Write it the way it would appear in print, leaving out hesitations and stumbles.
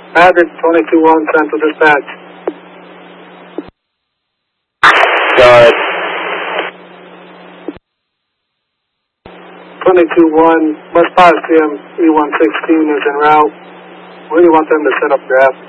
Maverick 22-1, Central Dispatch. Got it. 22-1, West 5 CM E116 is en route. Where do you want them to set up draft?